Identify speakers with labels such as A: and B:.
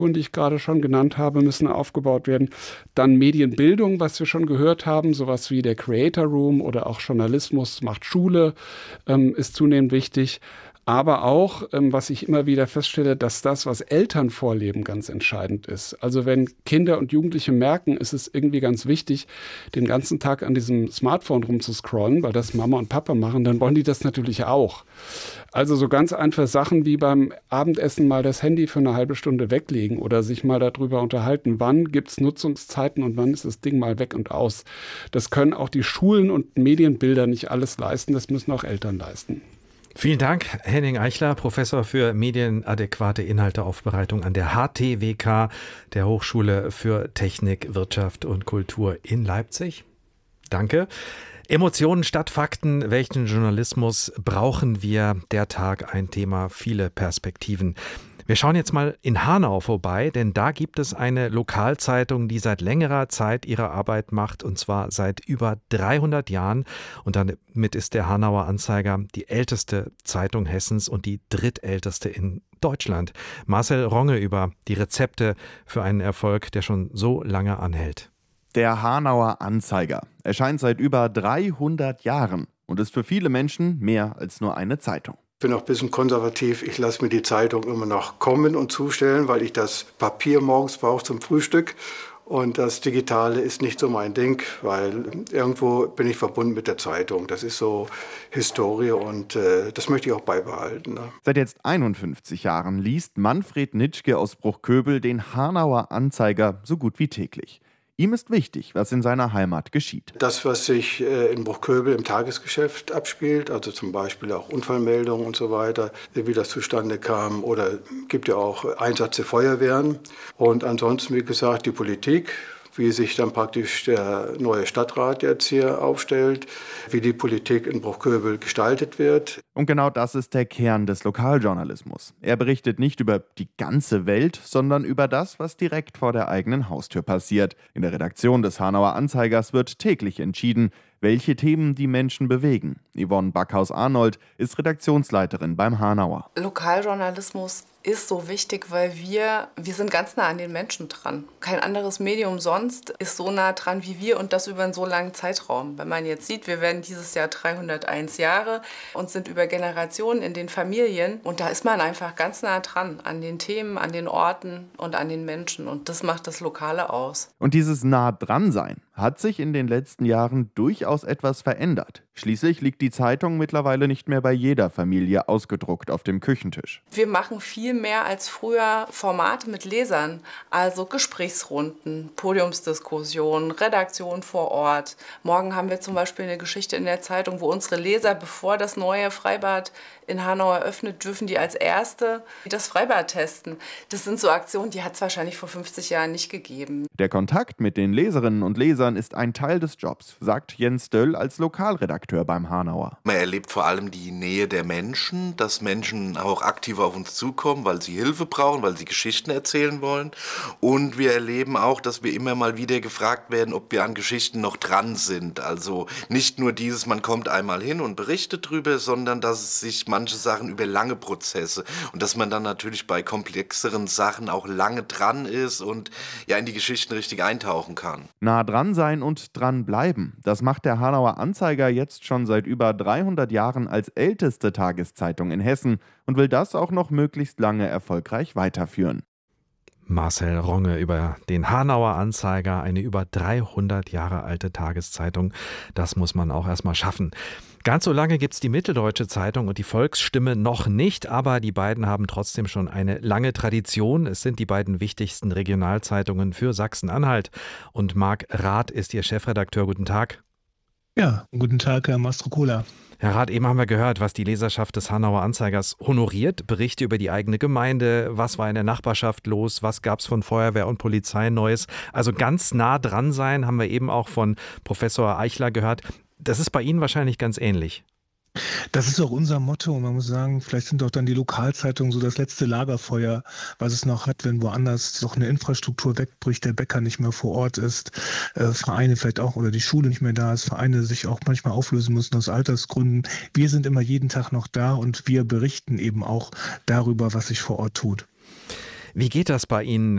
A: die ich gerade schon genannt habe, müssen aufgebaut werden. Dann Medienbildung, was wir schon gehört haben, sowas wie der Creator Room oder auch Journalismus macht Schule, ist zunehmend wichtig. Aber auch, was ich immer wieder feststelle, dass das, was Eltern vorleben, ganz entscheidend ist. Also wenn Kinder und Jugendliche merken, ist es irgendwie ganz wichtig, den ganzen Tag an diesem Smartphone rumzuscrollen, weil das Mama und Papa machen, dann wollen die das natürlich auch. Also so ganz einfach Sachen wie beim Abendessen mal das Handy für eine halbe Stunde weglegen oder sich mal darüber unterhalten, wann gibt es Nutzungszeiten und wann ist das Ding mal weg und aus. Das können auch die Schulen und Medienbilder nicht alles leisten, das müssen auch Eltern leisten.
B: Vielen Dank, Henning Eichler, Professor für medienadäquate Inhalteaufbereitung an der HTWK, der Hochschule für Technik, Wirtschaft und Kultur in Leipzig. Danke. Emotionen statt Fakten. Welchen Journalismus brauchen wir? Der Tag ein Thema, viele Perspektiven. Wir schauen jetzt mal in Hanau vorbei, denn da gibt es eine Lokalzeitung, die seit längerer Zeit ihre Arbeit macht, und zwar seit über 300 Jahren. Und damit ist der Hanauer Anzeiger die älteste Zeitung Hessens und die drittälteste in Deutschland. Marcel Ronge über die Rezepte für einen Erfolg, der schon so lange anhält.
C: Der Hanauer Anzeiger erscheint seit über 300 Jahren und ist für viele Menschen mehr als nur eine Zeitung.
D: Ich bin auch ein bisschen konservativ. Ich lasse mir die Zeitung immer noch kommen und zustellen, weil ich das Papier morgens brauche zum Frühstück. Und das Digitale ist nicht so mein Ding, weil irgendwo bin ich verbunden mit der Zeitung. Das ist so Historie und das möchte ich auch beibehalten. Ne?
C: Seit jetzt 51 Jahren liest Manfred Nitschke aus Bruchköbel den Hanauer Anzeiger so gut wie täglich. Ihm ist wichtig, was in seiner Heimat geschieht.
D: Das, was sich in Bruchköbel im Tagesgeschäft abspielt, also zum Beispiel auch Unfallmeldungen und so weiter, wie das zustande kam, oder gibt ja auch Einsatz der Feuerwehren. Und ansonsten, wie gesagt, die Politik, wie sich dann praktisch der neue Stadtrat jetzt hier aufstellt, wie die Politik in Bruchköbel gestaltet wird.
C: Und genau das ist der Kern des Lokaljournalismus. Er berichtet nicht über die ganze Welt, sondern über das, was direkt vor der eigenen Haustür passiert. In der Redaktion des Hanauer Anzeigers wird täglich entschieden, welche Themen die Menschen bewegen. Yvonne Backhaus-Arnold ist Redaktionsleiterin beim Hanauer.
E: Lokaljournalismus ist so wichtig, weil wir sind ganz nah an den Menschen dran. Kein anderes Medium sonst ist so nah dran wie wir und das über einen so langen Zeitraum. Wenn man jetzt sieht, wir werden dieses Jahr 301 Jahre und sind über Generationen in den Familien und da ist man einfach ganz nah dran an den Themen, an den Orten und an den Menschen und das macht das Lokale aus.
C: Und dieses nah dran sein hat sich in den letzten Jahren durchaus etwas verändert. Schließlich liegt die Zeitung mittlerweile nicht mehr bei jeder Familie ausgedruckt auf dem Küchentisch.
E: Wir machen viel mehr als früher Formate mit Lesern, also Gesprächsrunden, Podiumsdiskussionen, Redaktion vor Ort. Morgen haben wir zum Beispiel eine Geschichte in der Zeitung, wo unsere Leser, bevor das neue Freibad in Hanau eröffnet, dürfen die als Erste das Freibad testen. Das sind so Aktionen, die hat es wahrscheinlich vor 50 Jahren nicht gegeben.
C: Der Kontakt mit den Leserinnen und Lesern ist ein Teil des Jobs, sagt Jens Döll als Lokalredakteur beim Hanauer.
F: Man erlebt vor allem die Nähe der Menschen, dass Menschen auch aktiv auf uns zukommen, weil sie Hilfe brauchen, weil sie Geschichten erzählen wollen. Und wir erleben auch, dass wir immer mal wieder gefragt werden, ob wir an Geschichten noch dran sind. Also nicht nur dieses, man kommt einmal hin und berichtet drüber, sondern dass es sich manche Sachen über lange Prozesse und dass man dann natürlich bei komplexeren Sachen auch lange dran ist und ja in die Geschichten richtig eintauchen kann.
C: Nah dran sein und dran bleiben, das macht der Hanauer Anzeiger jetzt schon seit über 300 Jahren als älteste Tageszeitung in Hessen und will das auch noch möglichst lange erfolgreich weiterführen.
B: Marcel Ronge über den Hanauer Anzeiger, eine über 300 Jahre alte Tageszeitung. Das muss man auch erstmal schaffen. Ganz so lange gibt es die Mitteldeutsche Zeitung und die Volksstimme noch nicht, aber die beiden haben trotzdem schon eine lange Tradition. Es sind die beiden wichtigsten Regionalzeitungen für Sachsen-Anhalt. Und Marc Rath ist ihr Chefredakteur. Guten Tag.
G: Ja, guten Tag, Herr Mastrocola.
B: Herr Rath, eben haben wir gehört, was die Leserschaft des Hanauer Anzeigers honoriert. Berichte über die eigene Gemeinde, was war in der Nachbarschaft los, was gab es von Feuerwehr und Polizei Neues. Also ganz nah dran sein, haben wir eben auch von Professor Eichler gehört. Das ist bei Ihnen wahrscheinlich ganz ähnlich.
G: Das ist auch unser Motto und man muss sagen, vielleicht sind doch dann die Lokalzeitungen so das letzte Lagerfeuer, was es noch hat, wenn woanders doch eine Infrastruktur wegbricht, der Bäcker nicht mehr vor Ort ist, Vereine vielleicht auch oder die Schule nicht mehr da ist, Vereine sich auch manchmal auflösen müssen aus Altersgründen. Wir sind immer jeden Tag noch da und wir berichten eben auch darüber, was sich vor Ort tut.
B: Wie geht das bei Ihnen?